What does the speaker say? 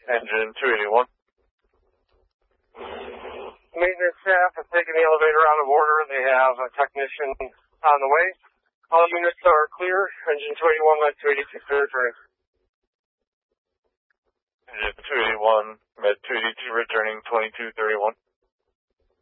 Engine 281. Maintenance staff has taken the elevator out of order. They have a technician on the way. All units are clear. Engine 281, Med 282, clear returning. Engine 281, Med 282, returning 2231.